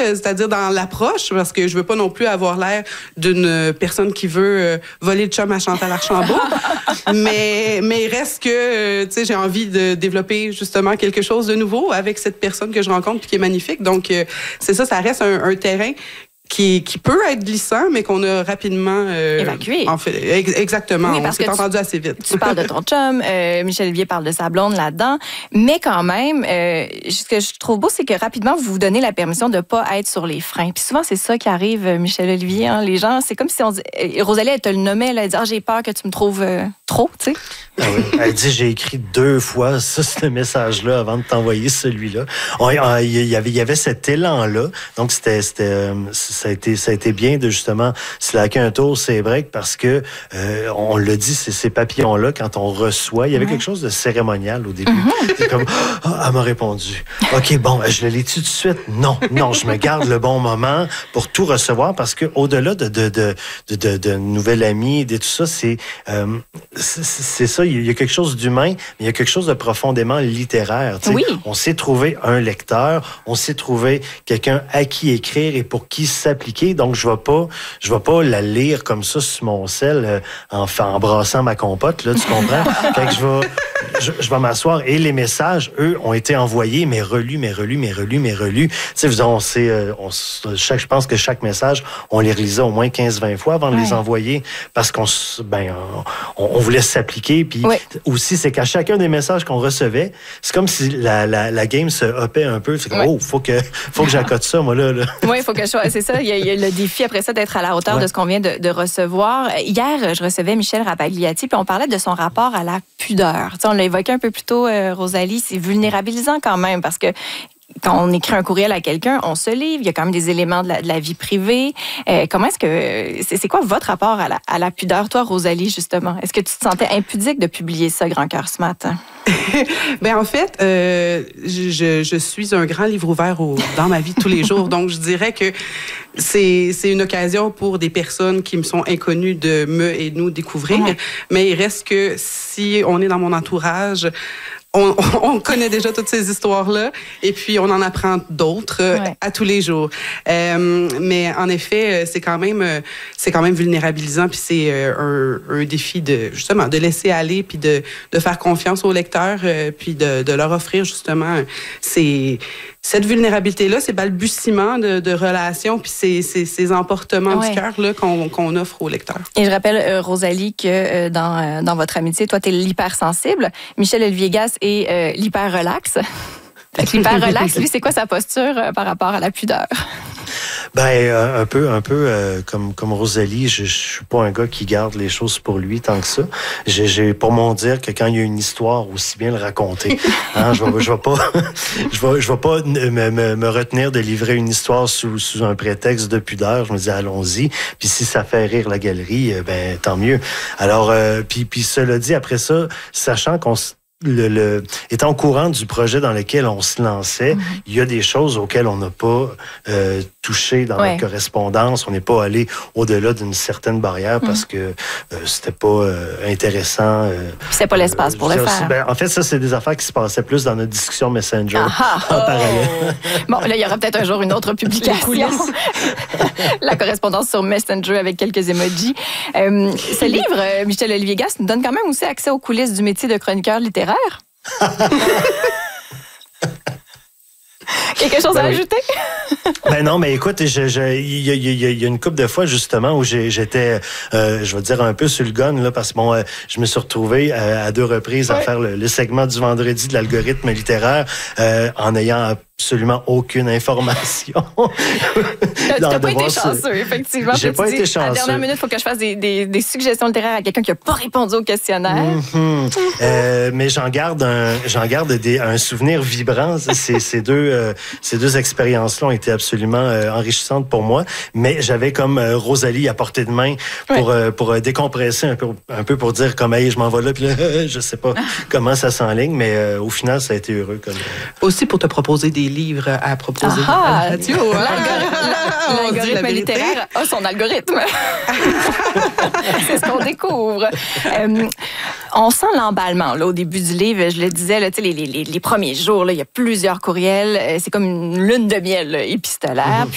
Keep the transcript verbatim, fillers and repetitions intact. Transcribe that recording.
c'est-à-dire dans l'approche, parce que je veux pas non plus avoir l'air d'une personne qui veut euh, voler le chum à Chantal Archambault. mais, mais il reste que, euh, tu sais, j'ai envie de développer justement quelque chose de nouveau avec cette personne que je rencontre puis qui est magnifique. Donc, euh, c'est ça, ça reste un, un terrain Qui, qui peut être glissant, mais qu'on a rapidement... Euh, évacué. En fait, ex- exactement. Oui, on s'est entendu tu, assez vite. Tu parles de ton chum, euh, Michel Olivier parle de sa blonde là-dedans, mais quand même, euh, ce que je trouve beau, c'est que rapidement, vous vous donnez la permission de ne pas être sur les freins. Puis souvent, c'est ça qui arrive, Michel Olivier. Hein, les gens, c'est comme si on dit... Rosalie, elle te le nommait, elle, elle dit « Ah, j'ai peur que tu me trouves euh, trop », tu sais. Ah oui. Elle dit, j'ai écrit deux fois ça, ce message-là avant de t'envoyer celui-là. On, on, il, y avait, il y avait cet élan-là. Donc, c'était, c'était, ça, a été, ça a été bien de justement slacker un tour, c'est vrai, parce que, euh, on l'a dit, c'est ces papillons-là, quand on reçoit, il y avait ouais. quelque chose de cérémonial au début. Mm-hmm. C'est comme, oh, elle m'a répondu. OK, bon, je le lis tout de suite. Non, non, je me garde le bon moment pour tout recevoir parce que au-delà de, de, de, de, de, de nouvelles amies et de tout ça, c'est, euh, c'est, c'est ça. Il y a quelque chose d'humain, mais il y a quelque chose de profondément littéraire. Oui. On s'est trouvé un lecteur, on s'est trouvé quelqu'un à qui écrire et pour qui s'appliquer. Donc, je ne vais pas, je vais pas la lire comme ça sur mon sel euh, en, en brassant ma compote, là, tu comprends? Fait que je vais, je, je vais m'asseoir et les messages, eux, ont été envoyés, mais relus, mais relus, mais relus, mais relus. Tu sais, on sait, euh, on, chaque, je pense que chaque message, on les relisait au moins quinze vingt fois avant de ouais. les envoyer parce qu'on ben, on, on voulait s'appliquer. Puis oui. aussi, c'est qu'à chacun des messages qu'on recevait, c'est comme si la, la, la game se upait un peu. C'est comme, oui. oh, faut que, faut que j'accote ça, moi, là. là. Oui, il faut que je sois. C'est ça. Il y, a, il y a le défi après ça d'être à la hauteur ouais. de ce qu'on vient de, de recevoir. Hier, je recevais Michel Rapagliati, puis on parlait de son rapport à la pudeur. Tu sais, on l'a évoqué un peu plus tôt, euh, Rosalie. C'est vulnérabilisant quand même parce que quand on écrit un courriel à quelqu'un, on se livre. Il y a quand même des éléments de la, de la vie privée. Euh, comment est-ce que... C'est, c'est quoi votre rapport à la, à la pudeur, toi, Rosalie, justement? Est-ce que tu te sentais impudique de publier ça, Grand Cœur, ce matin? Bien, en fait, euh, je, je suis un grand livre ouvert au, dans ma vie de tous les jours. Donc, je dirais que c'est, c'est une occasion pour des personnes qui me sont inconnues de me et nous découvrir. Mmh. Mais il reste que si on est dans mon entourage... On, on connaît déjà toutes ces histoires-là et puis on en apprend d'autres euh, ouais. à tous les jours. Euh, mais en effet, c'est quand même, c'est quand même vulnérabilisant puis c'est euh, un, un défi de justement de laisser aller puis de, de faire confiance aux lecteurs euh, puis de, de leur offrir justement ces cette vulnérabilité-là, ces balbutiements de, de relations, puis ces, ces, ces emportements ouais. du cœur là, qu'on, qu'on offre aux lecteurs. Et je rappelle, euh, Rosalie, que euh, dans, euh, dans votre amitié, toi, tu es l'hypersensible. Michel Olivier Gasse est euh, l'hyper-relax. Fait que l'hyper-relax, lui, c'est quoi sa posture euh, par rapport à la pudeur? Ben un peu, un peu euh, comme comme Rosalie, je, je suis pas un gars qui garde les choses pour lui tant que ça. J'ai, j'ai pour mon dire que quand il y a une histoire, aussi bien le raconter. Hein, je vais, je vais pas, je vais, je vais pas me, me, me retenir de livrer une histoire sous sous un prétexte de pudeur. Je me dis allons-y. Puis si ça fait rire la galerie, ben tant mieux. Alors euh, puis puis cela dit après ça, sachant qu'on Le, le, étant au courant du projet dans lequel on se lançait, mm-hmm. il y a des choses auxquelles on n'a pas euh, touché dans ouais. notre correspondance. On n'est pas allé au-delà d'une certaine barrière mm-hmm. parce que euh, c'était pas euh, intéressant. Euh, c'était pas l'espace euh, pour le faire. Ben, en fait, ça, c'est des affaires qui se passaient plus dans notre discussion Messenger ah, en oh. parallèle. Bon, là, il y aura peut-être un jour une autre publication. La correspondance sur Messenger avec quelques emojis. Euh, ce livre, Michel Olivier Gasse, nous donne quand même aussi accès aux coulisses du métier de chroniqueur littéraire. Quelque chose ben à oui. ajouter? Ben non, mais écoute, il y, y, y, y a une couple de fois justement où j'ai, j'étais, euh, je vais dire un peu sur le gun là, parce que bon, euh, je me suis retrouvé euh, à deux reprises ouais. à faire le, le segment du vendredi de l'algorithme littéraire euh, en ayant absolument aucune information. Tu n'as pas été chanceux, effectivement. J'ai pas été chanceux. À la dernière minute, il faut que je fasse des, des, des suggestions littéraires à quelqu'un qui n'a pas répondu au questionnaire. Mm-hmm. euh, mais j'en garde un, j'en garde des, un souvenir vibrant. Ces, ces, deux, euh, ces deux expériences-là ont été absolument euh, enrichissantes pour moi. Mais j'avais comme euh, Rosalie à portée de main pour, ouais. euh, pour euh, décompresser un peu, un peu pour dire comme hey, je m'en vais là, puis là, je sais pas comment ça s'enligne, mais euh, au final, ça a été heureux. Comme, euh... Aussi pour te proposer des livres à proposer ah, à la radio. L'algorithme, l'algorithme littéraire a son algorithme. C'est ce qu'on découvre. Euh, on sent l'emballement là, au début du livre. Je le disais, là, les, les, les premiers jours, il y a plusieurs courriels. C'est comme une lune de miel là, épistolaire. Mm-hmm.